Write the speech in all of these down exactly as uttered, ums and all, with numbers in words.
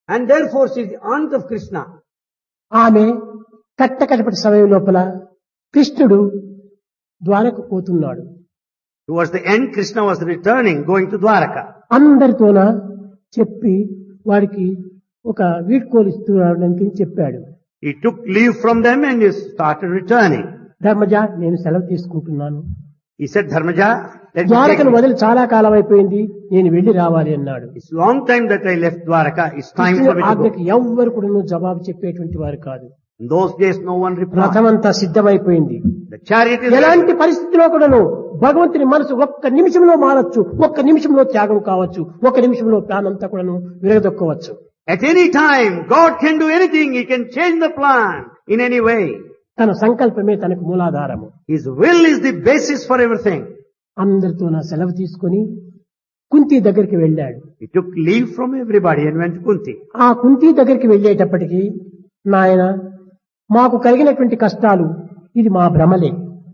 And therefore she is the aunt of Krishna. ఆమె కట్టకడపటి సమయం లోపల కృష్ణుడు ద్వారకు పోతున్నాడు. Towards the end, Krishna was returning, going to Dwaraka. అందరితోన చెప్పి వాడికి ఒక వీడ్కోలు ఇస్తున్నాడని చెప్పాడు. He took leave from them and he started returning. Dharmaja, నేను సెలవు తీసుకుంటున్నాను. He said, Dharmaja, let me ద్వారకను take వదిలి చాలా కాలం అయిపోయింది, నేను వెళ్లి రావాలి అన్నాడు. It's long time that I left Dwaraka. It's time for me to go. ఆజ్ఞకి ఎవ్వరు కూడా జవాబు చెప్పేటువంటి వారు కాదు. In those days, no one replied. రథమంతా సిద్ధమైపోయింది. The chariot is ఎలాంటి పరిస్థితిలో కూడాను భగవంతుని మనసు ఒక్క నిమిషంలో మారచ్చు, ఒక్క నిమిషంలో త్యాగం కావచ్చు, ఒక్క నిమిషంలో ప్రాణంతా కూడాను విరగదొక్కవచ్చు. At any time, God can do anything. He can change the plan in any way. తన సంకల్పమే తనకు మూలాధారము. His will is the basis for everything. అందరితో నా సెలవు తీసుకొని కుంతి దగ్గరికి వెళ్ళాడు. He took leave from everybody and went to Kunti. ఆ కుంతి దగ్గరికి వెళ్ళేటప్పటికి, నాయన, మాకు కలిగినటువంటి కష్టాలు ఇది మా భ్రమలే.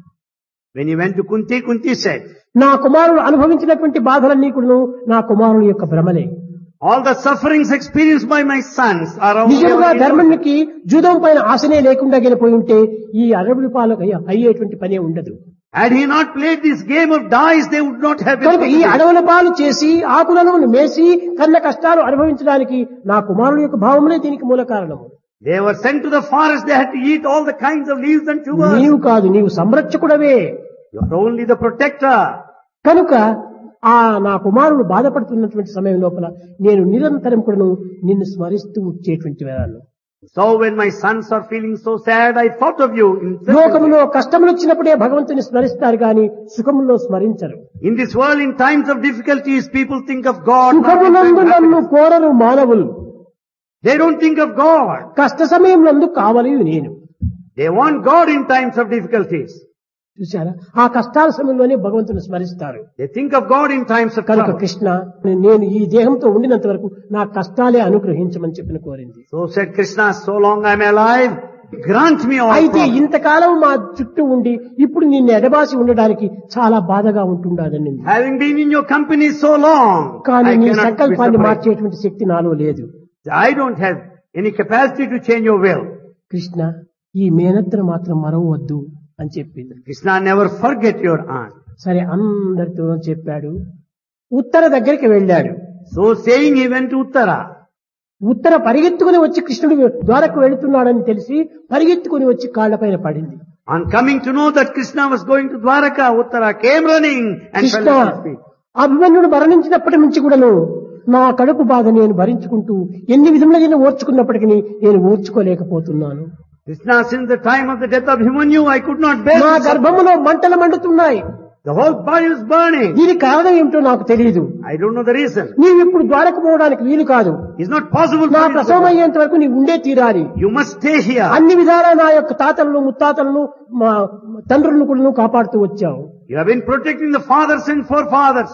When he went to Kunti, Kunti said, నా కుమారుడు అనుభవించినటువంటి బాధలన్నీ కూడా నా కుమారుని యొక్క భ్రమలే. all the sufferings experienced by my sons are only నిజంగా our illusion. ధర్మనికి జూదం పైన ఆశనే లేకుండా గెలిపోయి ఉంటే ఈ అరవై పాలకు అయ్యేటువంటి పనే ఉండదు. Had he not played this game of dice, they would not have been. కనుక ఈ successful. అడవుల పాలు చేసి ఆకులను మేసి కన్న కష్టాలు అనుభవించడానికి నా కుమారుని యొక్క భావములే దీనికి మూల కారణము. They were sent to the forest. They had to eat all the kinds of leaves and tubers. నీవు కాదు, నీవు సంరక్షకుడవే. You are only the protector. కనుక ఆ నా కుమారుడు బాధపడుతున్నటువంటి సమయం లోపల నేను నిరంతరం కూడా నిన్ను స్మరిస్తూ వచ్చేటువంటి వేళలు. So when my sons are feeling so sad, I thought of you. In such a way. లోకములో కష్టములు వచ్చినప్పుడే భగవంతుని స్మరిస్తారు గాని సుఖములో స్మరించరు. In this world, in times of difficulties, people think of God. not in సుఖమునందు times of నన్ను happiness. కోరరు మానవులు, They don't think of God. కష్ట సమయంలో కావాలి నేను. They want God in times of difficulties. చూశారా, ఆ కష్టాల సమయంలోనే భగవంతుని స్మరిస్తారు. They think of God in times of కనుక trouble. కృష్ణ, నేను ఈ దేహంతో ఉండినంత వరకు నా కష్టాలే అనుగ్రహించమని చెప్పిన కోరింది. So said Krishna, so long I am alive, grant me all అయితే problems. ఇంతకాలం మా చుట్టూ ఉండి ఇప్పుడు నిన్ను ఎడబాసి ఉండడానికి చాలా బాధగా ఉంటుండదని. Having been in your company so long, కానీ I నీ cannot be సంకల్పాన్ని separated. మార్చేటువంటి శక్తి నాలో లేదు. I don't have any capacity to change your will. Krishna, ఈ మేనత్తను మాత్రం మరవద్దు అని చెప్పింది. Krishna, never forget your aunt. సరే, అందరితో చెప్పాడు. ఉత్తర దగ్గరికి వెళ్ళాడు. So saying, he went to Uttara. ఉత్తర పరిగెత్తుకుని వచ్చి కృష్ణుడు ద్వారకు వెళుతున్నాడని తెలిసి పరిగెత్తుకుని వచ్చి కాళ్లపైన పడింది. On coming to know that Krishna was going to Dwaraka, Uttara came running and Krishna, fell at his feet. అభిమన్యుడు మరణించినప్పటి నుంచి కూడాను నా కడుపు బాధ నేను భరించుకుంటూ ఎన్ని విధములైన ఓర్చుకున్నప్పటికీ నేను ఓర్చుకోలేకపోతున్నాను. Krishna, since the time of the death of Himanyu, I could not bear నా this. గర్భములో మంటలు మండుతున్నాయి. The whole body was burning. దీనికి కారణం ఏమిటో నాకు తెలియదు. I don't know the reason. నీవు ఇప్పుడు ద్వారకు పోవడానికి వీలు కాదు. It's not possible నా for you to ప్రసవం go. అయ్యేంత వరకు నీవు ఉండే తీరాలి. You must stay here. అన్ని విధాలా నా యొక్క తాతలను ముత్తాతలను మా తండ్రులను కూడా కాపాడుతూ వచ్చావు. You have been protecting the fathers and forefathers.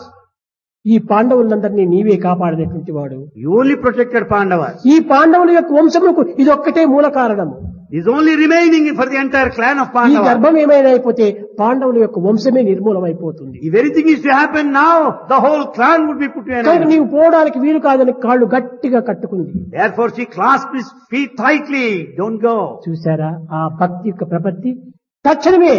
ఈ పాండవులందరినీ నీవే కాపాడేటువంటి వాడు. You only protected Pandavas. ఈ పాండవుల యొక్క వంశములకు ఇది ఒక్కటే మూల కారణము. Is only remaining for the entire clan of ఈ Pandavas. గర్భం ఏమైనా అయిపోతే పాండవుల యొక్క వంశమే నిర్మూలమైపోతుంది. If anything is to happen now, the whole clan would be put to an కనుక end. నీవు పోవడానికి వీలు కాదని కాళ్ళు గట్టిగా కట్టుకుంది. Therefore she clasped his feet tightly. Don't go. చూసారా ఆ భక్తి యొక్క ప్రపత్తి? తక్షణమే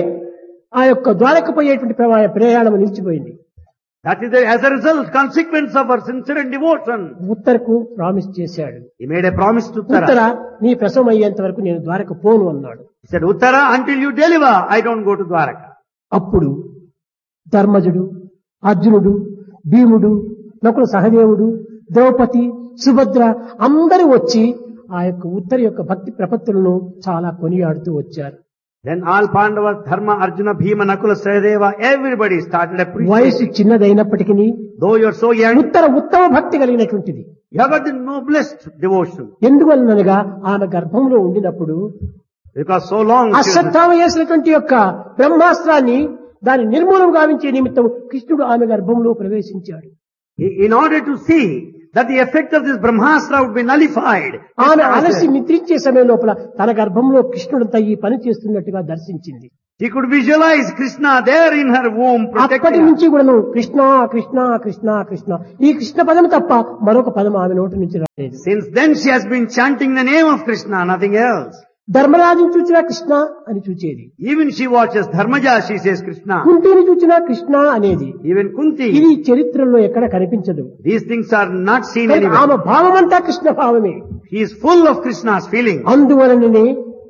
ఆ యొక్క ద్వారకు పోయేటువంటి ప్రవా- ప్రయాణం నిలిచిపోయింది. That is the, as a result, consequence of her sincere devotion. ఉత్తరకు promise చేశాడు. He made a promise to Uttara, Uttara. నీ ప్రసవం అయ్యేంత వరకు నేను ద్వారకు పోను అన్నాడు. He said, Uttara, until you deliver, I don't go to Dwaraka. అప్పుడు ధర్మజుడు, అర్జునుడు, భీముడు, నకుల సహదేవుడు, ద్రౌపది, సుభద్ర అందరూ వచ్చి ఆ యొక్క ఉత్తర యొక్క భక్తి ప్రపత్తులను చాలా కొనియాడుతూ వచ్చారు. Then all Pandavas, Dharma, Arjuna, Bhima, Nakula, Sahadeva, everybody started వయసు appreciating. చిన్నదైనప్పటికీ Though you are so young, ఉత్తర ఉత్తమ భక్తి కలిగినటువంటిది. you have got the noblest devotion. ఎందువలనగా ఆమె గర్భంలో ఉండినప్పుడు Because so long she was- Ashwatthama చేసినటువంటి యొక్క బ్రహ్మాస్త్రాన్ని దాని నిర్మూలం గావించే నిమిత్తం కృష్ణుడు ఆమె గర్భంలో ప్రవేశించాడు. in order to see that the effect of this Brahmastra would be nullified. ఆమె అలసి నిద్రించే సమయం లోపల తన గర్భంలో కృష్ణుడంతా ఈ పని చేస్తున్నట్టుగా దర్శించింది. She could visualize Krishna there in her womb అప్పటి protecting her. నుంచి కూడాను కృష్ణ కృష్ణ కృష్ణ కృష్ణ ఈ కృష్ణ పదం తప్ప మరొక పదం ఆమె నోటి నుంచి రాలేదు. Since then she has been chanting the name of Krishna, nothing else. ధర్మరాజుని చూచినా కృష్ణ అని చూచేది, Even she watches Dharmaja, she says Krishna. కుంతిని చూచినా కృష్ణ అనేది. Even Kunti. ఇది చరిత్రలో ఎక్కడ కనిపించదు. These things are not seen కనుక anywhere. ఆమె భావమంతా కృష్ణ భావమే. He is full of Krishna's feelings. అందువలననే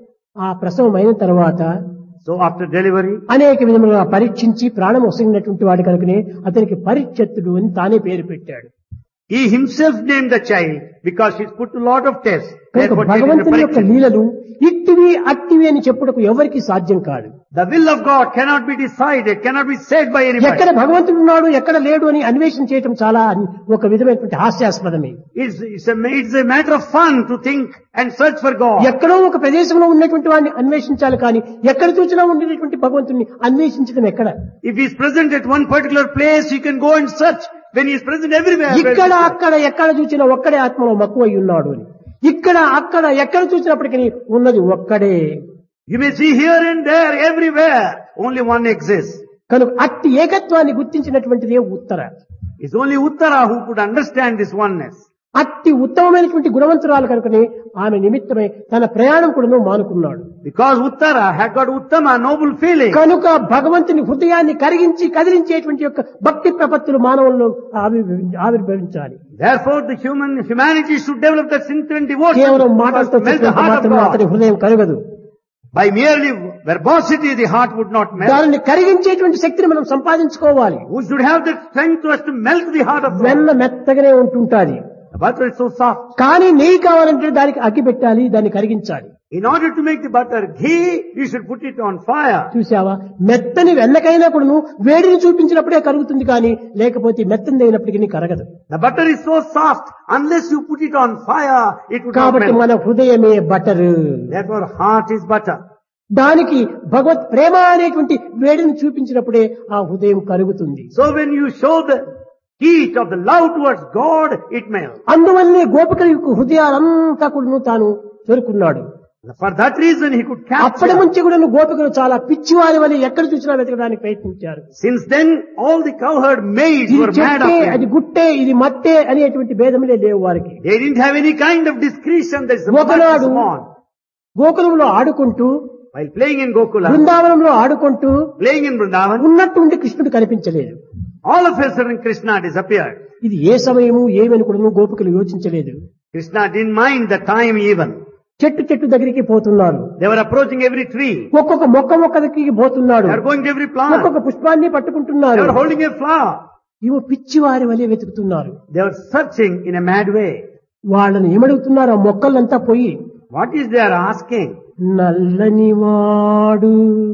ఆ ప్రసవం అయిన తర్వాత So after delivery, అనేక విధములుగా పరీక్షించి ప్రాణం వసిగినటువంటి వాడి కనుకనే అతనికి పరీక్షత్తుడు అని తానే పేరు పెట్టాడు. he himself named the child because she's put a lot of tests. కనుక Therefore, taken the భగవంతుని యొక్క pariksha. లీలలు ఇట్టివి అట్టివి అని చెప్పుటకు ఎవరికి సాధ్యం కాదు. The will of God cannot be decided, cannot be said by anybody. ఎక్కడ భగవంతుడు ఉన్నాడు ఎక్కడ లేడు అని అన్వేషణ చేయటం చాలా ఒక విధమైనటువంటి హాస్యాస్పదమే. It's, it's, a, it's a matter of fun to think and search for God. ఎక్కడో ఒక ప్రదేశంలో ఉన్నటువంటి వాడిని అన్వేషించాలి కానీ ఎక్కడ చూసినా ఉండేటువంటి భగవంతుని అన్వేషించడం ఎక్కడ? If he is present at one particular place, you can go and search. When he is present everywhere. ఇక్కడ అక్కడ ఎక్కడ చూసినా ఒక్కడే ఆత్మలో మక్కువై ఉన్నాడు అని. ఇక్కడ అక్కడ ఎక్కడ చూసినప్పటికీ ఉన్నది ఒక్కడే. You may see here and there, everywhere, only one exists. కనుక అట్టి ఏకత్వాన్ని గుర్తించినటువంటిదే ఉత్తర. It's only Uttara who could understand this oneness. అట్టి ఉత్తమమైనటువంటి గుణవంతురాలు కనుకనే ఆమె నిమిత్తమై తన ప్రయాణం కూడా మానుకున్నాడు. Because Uttara had got Uttama, noble feeling. కనుక భగవంతుని హృదయాన్ని కరిగించి కదిలించేటువంటి యొక్క భక్తి ప్రపత్తులు మానవుల్లో ఆవిర్భవి- ఆవిర్భవించాలి. Therefore the human, humanity should develop that sincere devotion. కేవలం మాటలతో Must melt the చెప్పినంత heart of మాత్రమే అతని God. హృదయం కరగదు. By merely verbosity, the heart would not melt. దానిని కరిగించేటువంటి శక్తిని మనం సంపాదించుకోవాలి. Who should have the strength to us to melt the heart of God? వెన్న మెత్తగానే ఉంటుంటాది, The butter is so soft. కానీ నెయ్యి కావాలంటే దానికి అగ్గి పెట్టాలి, దాన్ని కరిగించాలి. In order to make the butter ghee, you should put it on fire. చూసావా, మెత్తని వెన్నకైనా కూడాను వేడిని చూపించినప్పుడే కరుగుతుంది కానీ లేకపోతే మెత్తని అయినప్పటికీ కరగదు. The butter is so soft, unless you put it on fire, it would not కాబట్టి melt. మన హృదయమే butter. Therefore heart is butter. దానికి భగవత్ ప్రేమ అనేటువంటి వేడిని చూపించినప్పుడే ఆ హృదయం కరుగుతుంది. So when you show the heat of the love towards God, it melts. అందువల్లే గోపికల యొక్క హృదయాలంతా కూడా తాను చేరుకున్నాడు. For that reason he could అప్పటి capture. నుంచి కూడా గోపికలు చాలా పిచ్చివారి వల్ల ఎక్కడ చూసినా వెతకడానికి ప్రయత్నించారు. Since then all the cowherd maids ఇది were mad చెట్టే of అది him. గుట్టే ఇది మట్టే అనేటువంటి భేదములే లేవు వారికి. They didn't have any kind of discretion. There's a ఒకనాడు on. గోకులంలో ఆడుకుంటూ While playing in Gokula, బృందావనంలో ఆడుకుంటూ playing in Vrindavan, ఉన్నట్టుండి కృష్ణుడు కనిపించలేదు. all of a sudden Krishna disappeared. ఇది ఏ సమయము ఏమని కూడా గోపికలు యోచించలేదు. Krishna didn't mind the time even. చెట్టు చెట్టు దగ్గరికి పోతున్నారు, They were approaching every tree. ఒక్కొక్క మొక్క మొక్క దగ్గరికి పోతున్నాడు, They were going to every plant. ఒక్కొక్క పుష్పాన్ని They పట్టుకుంటున్నారు. were holding a flower. ఇవి పిచ్చివారి వలె వెతుకుతున్నారు. They were searching in a mad way. వాళ్ళని ఏమడుగుతున్నారు ఆ మొక్కలంతా పోయి? What is they are asking? నల్లని వాడు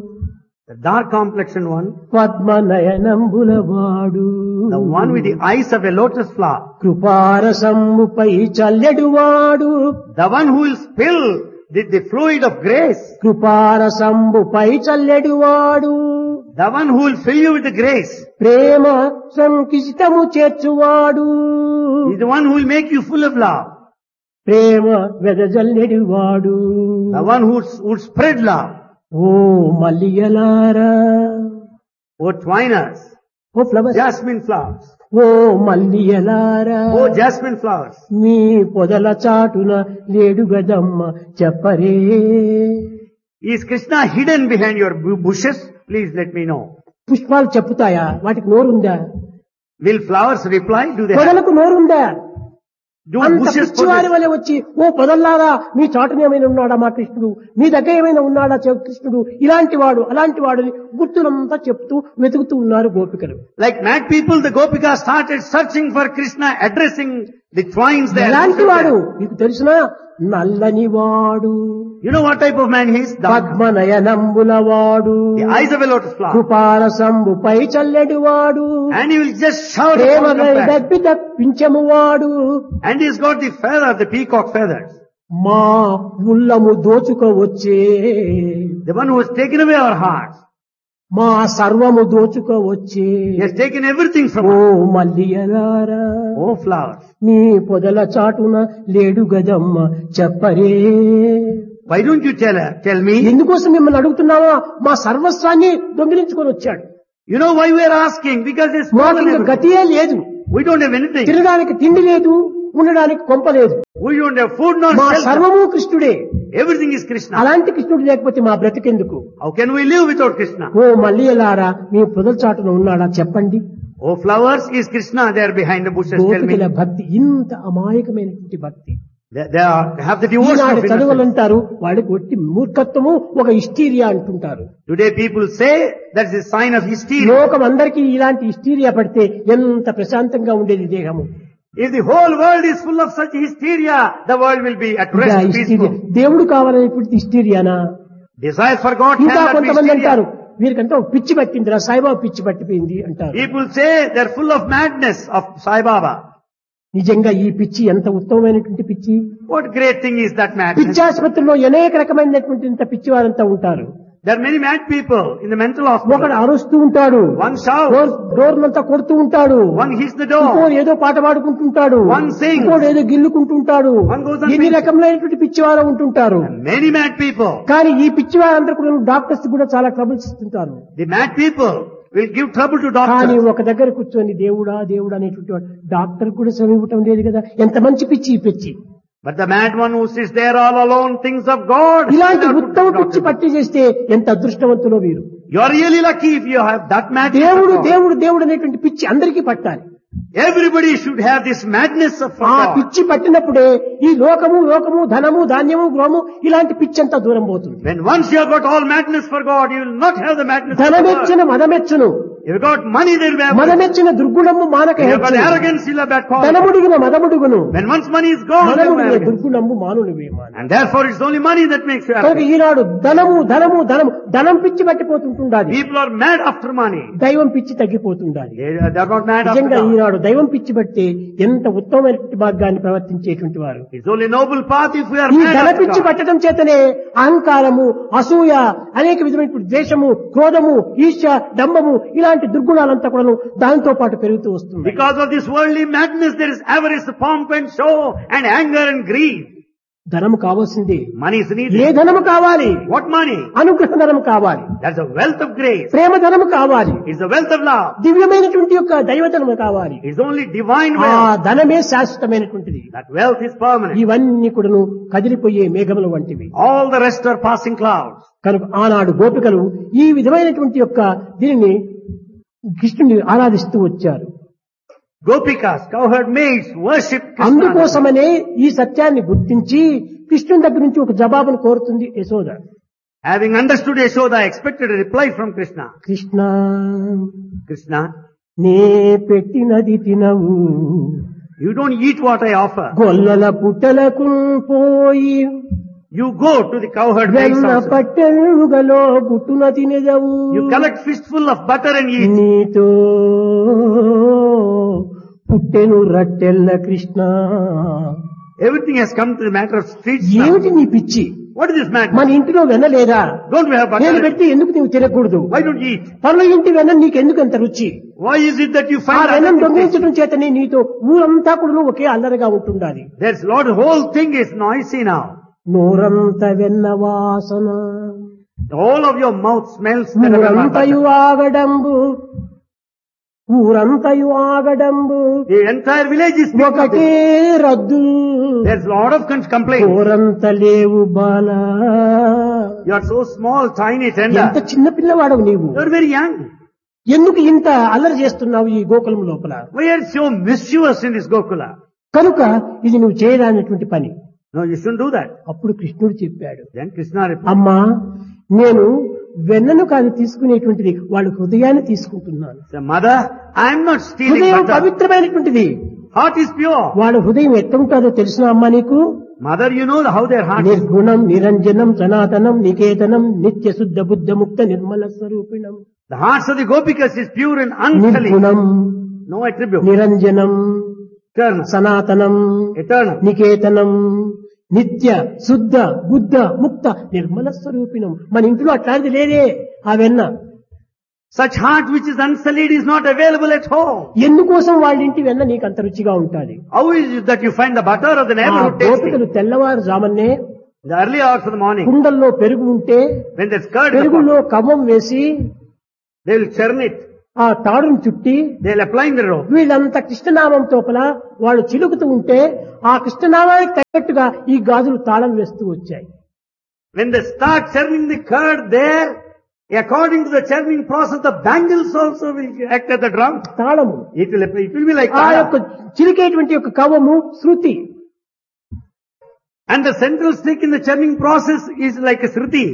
The dark complexioned one, పద్మనయనంబుల వాడు, the one with the eyes of a lotus flower, కృపారసమ్ముపై చల్లెడు వాడు, the one who will spill the, the fluid of grace, కృపారసంబుపై చల్లెడు వాడు, the one who will fill you with the grace, Prema సంకిష్టము చేర్చువాడు, is the one who will make you full of love, ప్రేమ వెదజల్లెడు వాడు. the one who would spread love. Oh మల్లియలారా, Oh twiners, oh flowers, jasmine flowers, oh మల్లియలారా, oh jasmine flowers, మీ పొదల చాటున లేడు గదమ్మ చెప్పరే. is Krishna hidden behind your bu- bushes? Please let me know. పుష్పాలు చెప్పుతాయా? వాటికి నోరుందా? Will flowers reply? Do they have? పొదలకు నోరుందా? Do అంత bushes పిచ్చివారి possess? వలె వచ్చి, ఓ పొదల్లారా మీ చాటున ఏమైనా ఉన్నాడా మా కృష్ణుడు, మీ దగ్గర ఏమైనా ఉన్నాడా చె- కృష్ణుడు, ఇలాంటి వాడు అలాంటి వాడు అని గుర్తులంతా చెప్తూ వెతుకుతూ ఉన్నారు గోపికలు. Like mad people, the Gopika started searching for Krishna, addressing the twines there. ఎలాంటి వాడు మీకు తెలుసునా? నల్లని వాడు, You know what type of man he is? The, పద్మనయనంబుల వాడు, the eyes of a lotus flower. కృపారసంబుపై చల్లెడు వాడు, And he will just shout Prema upon compassion. దప్పి తప్పించము వాడు, And he's got the feather, the peacock feathers. మా ఉల్లము దోచుకోవచ్చే, The one who has taken away our hearts. మా సర్వము దోచుకోవచ్చే. He has taken everything from oh us. మల్లియలారా, Oh flowers. మీ పొదల చాటున లేడు గదమ్మ చెప్పరే. Why don't you tell her, tell me? ఎందుకోసం మిమ్మల్ని అడుగుతున్నావా? మా సర్వస్వాన్ని దొంగిలించుకొని వచ్చాడు. You know why we are asking? Because it's more మాకు than ఇంకా everything. గతియే లేదు. We don't have anything. తినడానికి తిండి లేదు, ఉండడానికి కొంప లేదు. We don't have food nor మా shelter. సర్వము కృష్ణుడే. Everything is Krishna. అలాంటి కృష్ణుడు లేకపోతే మా బ్రతికెందుకు? How can we live without Krishna? ఓ మల్లియలారా, మీ పొదల చాటున ఉన్నాడా చెప్పండి. Oh flowers, is Krishna there behind the bushes? Tell me. గోపికల భక్తి ఇంత అమాయకమైనటువంటి భక్తి. They, they are, have the devotion Eenadu of innocence. చదువులంటారు, వాళ్ళకి ఒట్టి మూర్ఖత్వము, ఒక హిస్టీరియా అంటుంటారు. Today people say that's a sign of hysteria. లోకం అందరికీ ఇలాంటి హిస్టీరియా పడితే ఎంత ప్రశాంతంగా ఉండేది దేహము. If the whole world is full of such hysteria, the world will be at ఇంకా rest, హిస్టీరియా, peaceful. దేవుడు కావాలనేటువంటి హిస్టీరియానా? Desire for God ఇంకా cannot be కొంతమంది hysteria. అంటారు, వీరికంతా ఒక పిచ్చి పట్టిందిరా, సాయిబాబా పిచ్చి పట్టిపోయింది అంటారు. People say they're full of madness of Sai Baba. నిజంగా ఈ పిచ్చి ఎంత ఉత్తమమైనటువంటి పిచ్చి. What great thing is that madness? పిచ్చాసుపత్రిలో అనేక రకమైనటువంటి ఇంత పిచ్చి వారంతా ఉంటారు. There are many mad people in the mental hospital. ఒకడు అరుస్తూ ఉంటాడు, One shouts, డోర్ డోర్లంతా కొడుతూ ఉంటాడు, one hits the door, ఇంకోడు ఏదో పాట పాడుకుంటుంటాడు, One sings. ఇంకోడు ఏదో గిల్లుకుంటుంటాడు. One goes on ఎన్ని singing. రకములైనటువంటి పిచ్చివారు ఉంటుంటారు. many mad people. కానీ ఈ పిచ్చివారందరూ కూడా డాక్టర్స్ కూడా చాలా ట్రబుల్స్ ఇస్తుంటారు. The mad people will give trouble to కానీ doctors. ఒక దగ్గర కూర్చొని దేవుడా దేవుడా అనేటువంటి వాడు డాక్టర్ కూడా శ్రమ ఇవ్వటం లేదు కదా. ఎంత మంచి పిచ్చి ఈ పిచ్చి. But the mad one who sits there all alone thinks of God. ఇలాంటి Not ఉత్తమ to పిచ్చి doctor. పట్టి చేస్తే ఎంత అదృష్టవంతులో వీరు. You are really lucky if you have that madness. దేవుడు of God. దేవుడు దేవుడు అనేటువంటి పిచ్చి అందరికీ పట్టాలి. Everybody should have this madness of ఆ God. పిచ్చి పట్టినప్పుడే ఈ లోకము లోకము ధనము ధాన్యము గృహము ఇలాంటి పిచ్చి అంతా దూరం పోతుంది. When once you have got all madness for God, you will not have the madness of God. ధనమెచ్చిన మదమెచ్చును, If you got money, there will be avarice. మదమెచ్చిన దుర్గుణము మానక If you have got హెచ్చును. arrogance, you'll have bad quality. ధనముడిగిన మదముడుగును, When once money is gone, there will be మదముడిగిన arrogance. దుర్గుణము మానునివే మాను. And therefore it's only money that makes you కనుక arrogant. ఈనాడు ధనము ధనము ధనము ధనం పిచ్చి పట్టిపోతుంటుండాలి, People are mad after money. దైవం పిచ్చి తగ్గిపోతుండాలి. They they are not mad after నిజంగా God. ఈనాడు దైవం పిచ్చి పట్టి ఎంత ఉత్తమమైన మార్గాన్ని ప్రవర్తించేటువంటి వారు. It's only noble path if we are ఈ mad ధన after పిచ్చి God. పట్టడం చేతనే అహంకారము, అసూయ, అనేక విధమైనటువంటి ద్వేషము, క్రోధము, ఈర్ష్య, డంబము ఇలాంటి దుర్గుణాలంతా కూడా దానితో పాటు పెరుగుతూ వస్తుంది. Because of this worldly madness, there is avarice, pomp and show, and anger and greed. ధనము కావాల్సింది. Money is A needed. ధనము కావాలి? What money? అనుగ్రహ ధనము కావాలి, That's the wealth of grace. ప్రేమ ధనము కావాలి, It's the wealth of love. దివ్యమైనటువంటి యొక్క దైవధనము కావాలి. It's only divine ఆ wealth. ధనమే శాశ్వతమైనటువంటిది. That wealth is permanent. ఇవన్నీ కూడాను కదిలిపోయే మేఘముల వంటివి. All the rest are passing clouds. కనుక ఆనాడు గోపికలు ఈ విధమైనటువంటి యొక్క దీనిని కృష్ణుని ఆరాధిస్తూ వచ్చారు. Gopikas, cowherd maids, worship Krishna. అందుకోసమనే ఈ సత్యాన్ని గుర్తించి కృష్ణుని దగ్గర నుంచి ఒక జవాబును కోరుతుంది Yashoda. Having understood Yashoda, expected a reply from Krishna. Krishna, Krishna, నే పెట్టినది తినవు, you don't eat what I offer. గొల్లల పుట్టలకు పోయి You go to the cowherd maids వెన్న house. పట్టెలుగలో గుట్టున తినదవు. You collect fistful of butter and eat. నీతో పుట్టెను రట్టెల్ల Krishna. Everything has come to the matter of streets now. ఏమిటి నీ పిచ్చి? What is this madness? మన ఇంటిలో వెన్న లేదా? Don't we have నేను butter? పెట్టి ఎందుకు నీవు తినకూడదు? Why don't you eat? పనుల ఇంటి వెన్న నీకెందుకు అంత రుచి? Why is it that you ఆ find వెన్నం that దొంగిలించడం చేతనే నీతో ఊరంతా కూడా ఒకే అల్లరిగా ఉంటుండాలి. there's a lot, the whole thing is noisy now. నోరంత వెన్న వాసన, All of your mouth smells the aroma of ఊరంతయు butter. ఆగడంబు, ఊరంతయు ఆగడంబు, The entire village is speaking of ఒకటే this. రద్దు, There's a lot of con- complaints. ఊరంత లేవు బాల. You are so small, tiny, ఎంత tender. చిన్న పిల్లవాడవు నీవు. You are very young. ఎందుకు ఇంత అల్లరి చేస్తున్నావు ఈ గోకులం లోపల? Why are you so mischievous in this Gokula? కనుక ఇది నువ్వు చేయడానటువంటి పని. No, you shouldn't do that. అప్పుడు కృష్ణుడు చెప్పాడు, Then Krishna replied, అమ్మా నేను వెన్నను కాదు తీసుకునేటువంటిది, వాళ్ళ హృదయాన్ని తీసుకుంటున్నాను. "Say, Mother, I am not stealing హృదయం butter. పవిత్రమైనటువంటిది. Heart is pure. వాళ్ళ హృదయం ఎట్లుంటుందో తెలిసిన అమ్మా నీకు? Mother, you know how their heart is. నిర్గుణం, నిరంజనం, సనాతనం, నికేతనం, నిత్య శుద్ధ బుద్ధ ముక్త Nirmala స్వరూపిణం. The hearts of the Gopikas is pure and unsullied. నిర్గుణం, No attribute. నిరంజనం, Eternal. సనాతనం, Eternal. నికేతనం, నిత్య శుద్ధ బుద్ధ ముక్త నిర్మల స్వరూపిణం. మన ఇంట్లో అట్లాంటిది లేదే ఆ వెన్న. Such heart which is unsullied is not available at home. ఎందుకోసం వాళ్ళ ఇంటి వెన్న నీకు అంత రుచిగా ఉంటుంది? How is it that you find the butter of the ఆ neighborhood tasty? గోపికలు తెల్లవారు జామన్నే In the early hours of the morning, కుండల్లో పెరుగు ఉంటే when there's curd in the pot, పెరుగులో కవ్వం వేసి they will churn it. ఆ తాడును చుట్టి They'll apply in the rope. వీళ్ళంతా కృష్ణనామం తోపల వాళ్ళు చిలుకుతూ ఉంటే ఆ కృష్ణనామానికి తగ్గట్టుగా ఈ గాజులు తాళం వేస్తూ వచ్చాయి. When they start churning the curd there, according to the churning process, the bangles also will act as the drum. తాళము It will, it will be like ఆ యొక్క that. చిలికేటువంటి యొక్క కవ్వము శృతి. And the central stick in the churning process is like a shruti.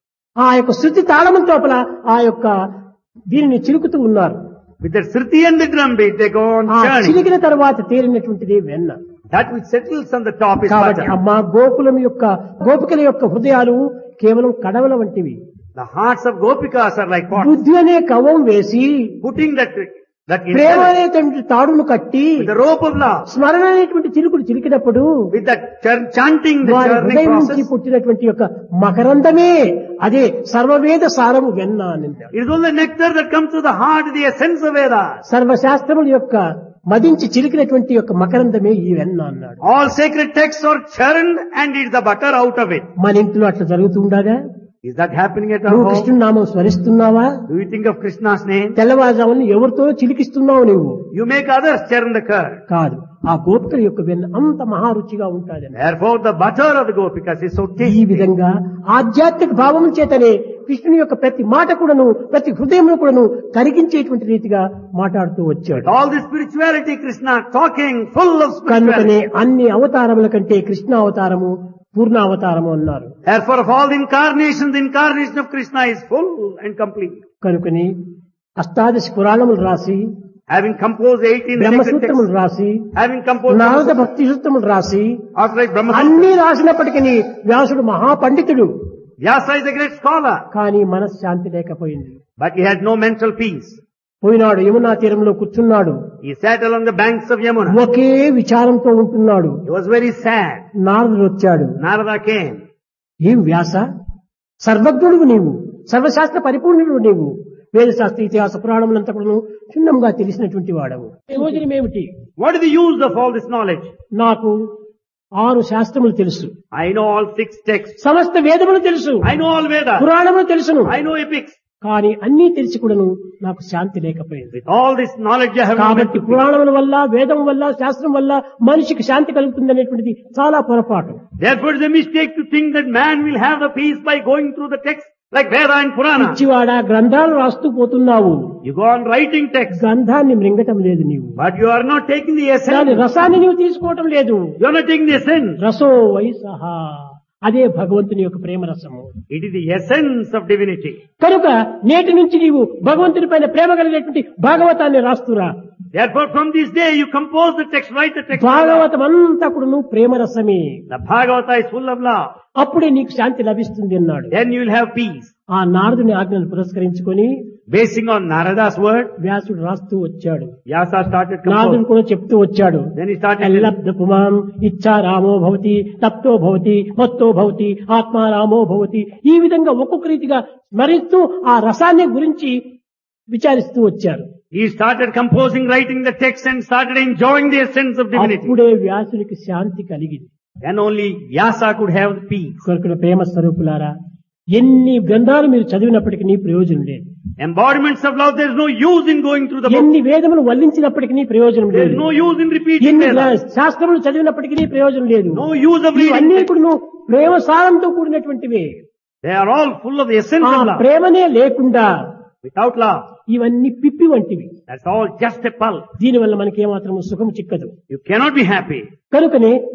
ఆ యొక్క శృతి తాళము తోపల ఆ యొక్క దీనిని చిలుకుతూ ఉన్నారు. With the shruti and the drum beat, they go on ఆ churning. చిలికిన తర్వాత తేలినటువంటిది వెన్న. That which settles on the top is కాబట్టి butter. అమ్మా గోకులం యొక్క గోపికల యొక్క హృదయాలు కేవలం కడవల వంటివి. The hearts of Gopikas are like pots. బుద్ధి అనే కవ్వం వేసి Putting that, that Prema incense అనేటువంటి తాడును కట్టి with the rope of love, స్మరణ అనేటువంటి చిలుకుడు చిలికినప్పుడు with that chur- chanting, the వారి churning హృదయం నుంచి process. పుట్టినటువంటి యొక్క మకరందమే అదే సర్వవేద సారము వెన్న అని అంటారు. It is only nectar that comes to the heart, the essence of Vedas. సర్వశాస్త్రముల యొక్క మదించి చిలికినటువంటి యొక్క మకరందమే ఈ వెన్న అన్నాడు. All sacred texts are churned and it's the butter out of it. మన ఇంట్లో అట్లా జరుగుతుండగా Is that happening at our నువ్వు home? కృష్ణుని నామం స్మరిస్తున్నావా? Do you think of Krishna's name? తెల్లవారుజామున ఎవరితో చిలికిస్తున్నావు నువ్వు? You make others churn the curd. కాదు, ఆ గోపికల యొక్క వెన్న అంత మహారుచిగా ఉంటాదని. Therefore the butter of the Gopikas is so ఈ tasty. విధంగా ఆధ్యాత్మిక భావం చేతనే కృష్ణుని యొక్క ప్రతి మాట కూడాను ప్రతి హృదయంలో కూడాను కరిగించేటువంటి రీతిగా మాట్లాడుతూ వచ్చాడు. All the spirituality, Krishna talking full of కనుకనే spirituality. అన్ని అవతారముల కంటే కృష్ణ అవతారము పూర్ణ అవతారము అన్నారు. Therefore of all the incarnations, the incarnation of Krishna is full and complete. కనుకని అష్టాదశ పురాణములు రాసి Having composed eighteen sacred బ్రహ్మసూత్రములు texts, రాసి having composed నారద భక్తి సూత్రములు రాసి after like Brahma, అన్ని రాసినప్పటికీ వ్యాసుడు మహాపండితుడు, Vyasa is a great scholar, కానీ మనశ్శాంతి లేకపోయింది. but he had no mental peace. పోయినాడు యమునా తీరంలో కూర్చున్నాడు. He sat along the banks of Yamuna. ఒకే విచారంతో ఉంటున్నాడు. He was very sad. నారదుడు వచ్చాడు. Narada came. ఏం వ్యాస, సర్వజ్ఞుడు నీవు, సర్వశాస్త్ర పరిపూర్ణుడు నీవు, వేదశాస్త్ర ఇతిహాస పురాణములంతా కూడా క్షుణ్ణంగా తెలిసినటువంటి వాడవు. ప్రయోజనం ఏమిటి? What is the use of all this knowledge? నాకు ఆరు శాస్త్రములు తెలుసు, I know all six texts. సమస్త వేదములు తెలుసు, I know all Vedas. పురాణములు తెలుసును, I know epics. కానీ అన్నీ తెలిసి కూడాను నాకు శాంతి లేకపోయింది. With all this knowledge I have no కాబట్టి mental peace. పురాణముల వల్ల వేదం వల్ల శాస్త్రం వల్ల మనిషికి శాంతి కలుగుతుంది అనేటువంటిది చాలా పొరపాటు. Therefore it is a mistake to think that man will have the peace by going through the text like Veda and Purana. పిచ్చివాడ, గ్రంథాలు రాస్తూ పోతున్నావు, You go on writing text, గ్రంథాన్ని మృంగటం లేదు నీవు, but you are not taking the దాని essence. రసాన్ని నీవు తీసుకోవటం లేదు. You are not taking the essence. రసో వైసహ, అదే భగవంతుని యొక్క ప్రేమ రసము. It is the essence of divinity. కనుక నేటి నుంచి నీవు భగవంతుని పైన ప్రేమ కలిగినటువంటి భాగవతాన్ని రాస్తురా. Therefore from this day you compose the text, write the text. Bhagavatam అంతా కూడా నువ్వు ప్రేమ రసమే, The Bhagavata is full of love. అప్పుడే నీకు శాంతి లభిస్తుంది అన్నాడు. Then you will have peace. ఆ నారదుని ఆజ్ఞను పురస్కరించుకొని Basing on Narada's word, వ్యాసుడు రాస్తూ వచ్చాడు. Vyasa started నారదుడు composing. కూడా చెప్తూ వచ్చాడు. Then he started ఎల్లబ్ధ పుమాం ఇచ్చా రామో భవతి, తప్తో భవతి, మత్తో భవతి, ఆత్మా రామో భవతి. ఈ విధంగా ఒక్కొక్క రీతిగా స్మరిస్తూ ఆ రసాన్ని గురించి విచారిస్తూ వచ్చారు. He started composing, writing the text and started enjoying the essence of divinity. అప్పుడే వ్యాసునికి శాంతి కలిగింది. Then only Vyasa could have peace. కొరకుల ప్రేమ స్వరూపులారా, ఎన్ని గ్రంథాలు మీరు చదివినప్పటికీ నీ ప్రయోజనం లేదు, Embodiments of love, there is no use in going through the book. ఎన్ని వేదములు వల్లించినప్పటికీ నీ ప్రయోజనం There లేదు, is no use in repeating ఎన్ని Vedas. శాస్త్రములు చదివినప్పటికీ నీ ప్రయోజనం లేదు. No use of ఇవన్నీ reading. కూడా నువ్వు ప్రేమ సారంతో కూడినటువంటివే. They are all full of the essence ఆ of love. ప్రేమనే లేకుండా Without love, ఇవన్నీ పిప్పి వంటివి. that's all just a pulp. దీనివల్ల మనకి ఏమాత్రం సుఖం చిక్కదు. You cannot be happy. కనుకనే